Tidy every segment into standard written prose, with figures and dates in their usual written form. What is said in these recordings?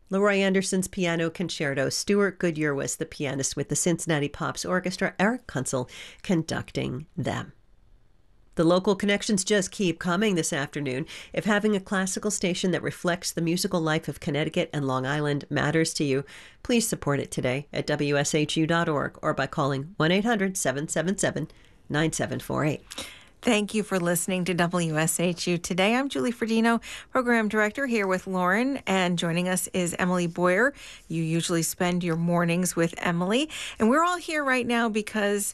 Leroy Anderson's Piano Concerto. Stuart Goodyear was the pianist with the Cincinnati Pops Orchestra. Eric Kunzel conducting them. The local connections just keep coming this afternoon. If having a classical station that reflects the musical life of Connecticut and Long Island matters to you, please support it today at WSHU.org or by calling 1-800-777-9748. Thank you for listening to WSHU Today. I'm Julie Ferdino, Program Director, here with Lauren, and joining us is Emily Boyer. You usually spend your mornings with Emily, and we're all here right now because,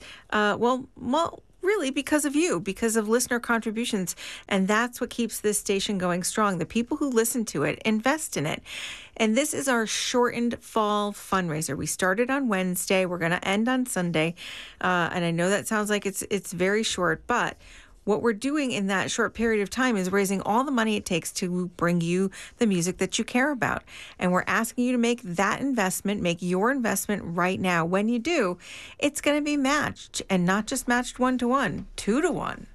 really because of you, because of listener contributions. And that's what keeps this station going strong. The people who listen to it invest in it. And this is our shortened fall fundraiser. We started on Wednesday. We're going to end on Sunday. And I know that sounds like it's very short, but what we're doing in that short period of time is raising all the money it takes to bring you the music that you care about. And we're asking you to make that investment, make your investment right now. When you do, it's going to be matched, and not just matched 1-to-1, 2-to-1.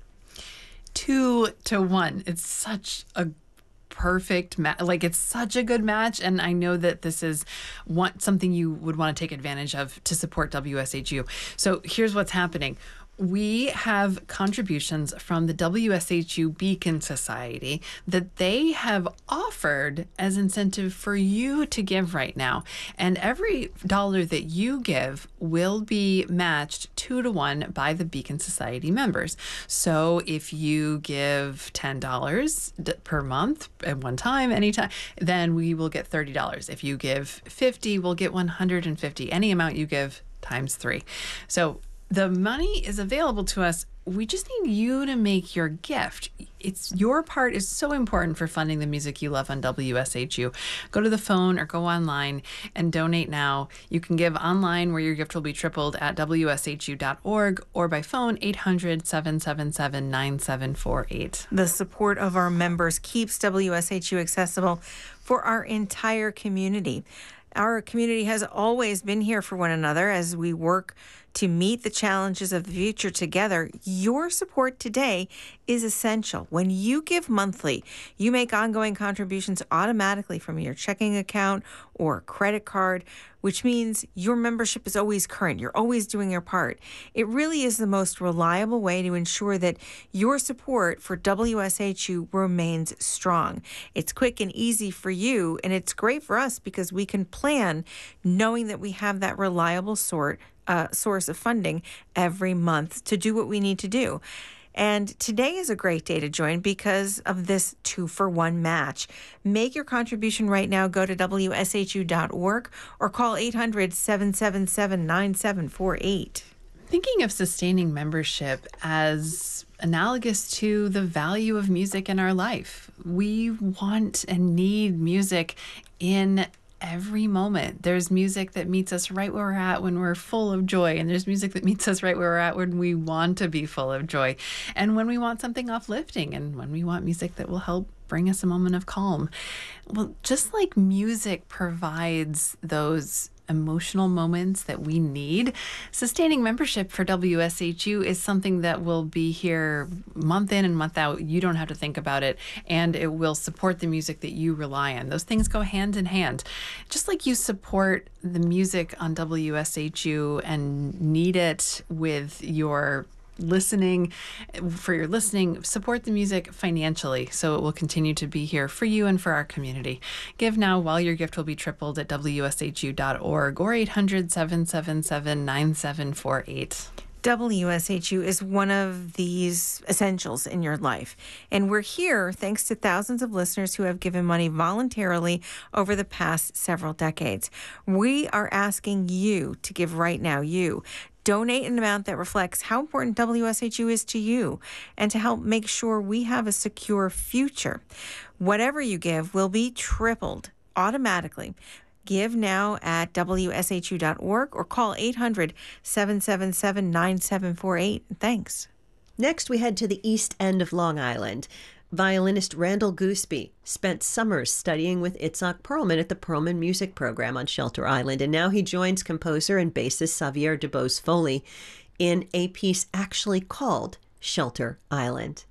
2-to-1. It's such a perfect match. Like, it's such a good match. And I know that this is something you would want to take advantage of to support WSHU. So here's what's happening. We have contributions from the WSHU Beacon Society that they have offered as incentive for you to give right now. And every dollar that you give will be matched 2-to-1 by the Beacon Society members. So if you give $10 per month at one time, anytime, then we will get $30. If you give $50, we'll get $150. Any amount you give times 3. So the money is available to us. We just need you to make your gift. Your part is so important for funding the music you love on WSHU. Go to the phone or go online and donate now. You can give online, where your gift will be tripled, at WSHU.org, or by phone 800-777-9748. The support of our members keeps WSHU accessible for our entire community. Our community has always been here for one another as we work to meet the challenges of the future together. Your support today is essential. When you give monthly, you make ongoing contributions automatically from your checking account or credit card, which means your membership is always current. You're always doing your part. It really is the most reliable way to ensure that your support for WSHU remains strong. It's quick and easy for you, and it's great for us because we can plan knowing that we have that reliable source of funding every month to do what we need to do. And today is a great day to join because of this 2-for-1 match. Make your contribution right now. Go to WSHU.org or call 800-777-9748. Thinking of sustaining membership as analogous to the value of music in our life. We want and need music in every moment. There's music that meets us right where we're at when we're full of joy, and there's music that meets us right where we're at when we want to be full of joy, and when we want something uplifting, and when we want music that will help bring us a moment of calm. Well, just like music provides those emotional moments that we need, sustaining membership for WSHU is something that will be here month in and month out. You don't have to think about it, and it will support the music that you rely on. Those things go hand in hand. Just like you support the music on WSHU and need it with your listening, support the music financially so it will continue to be here for you and for our community. Give now while your gift will be tripled at WSHU.org or 800-777-9748. WSHU is one of these essentials in your life. And we're here thanks to thousands of listeners who have given money voluntarily over the past several decades. We are asking you to give right now. Donate an amount that reflects how important WSHU is to you and to help make sure we have a secure future. Whatever you give will be tripled automatically. Give now at WSHU.org or call 800-777-9748. Thanks. Next, we head to the East End of Long Island. Violinist Randall Gooseby spent summers studying with Itzhak Perlman at the Perlman Music Program on Shelter Island, and now he joins composer and bassist Xavier DuBose Foley in a piece actually called Shelter Island.